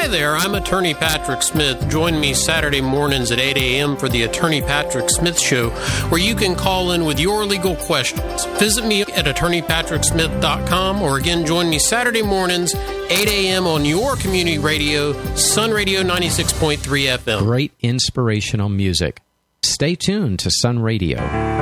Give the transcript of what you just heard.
Hi there, I'm Attorney Patrick Smith. Join me Saturday mornings at 8 a.m. for the Attorney Patrick Smith Show, where you can call in with your legal questions. Visit me at attorneypatricksmith.com, or again, join me Saturday mornings, 8 a.m. on your community radio, Sun Radio 96.3 FM. Great inspirational music. Stay tuned to Sun Radio.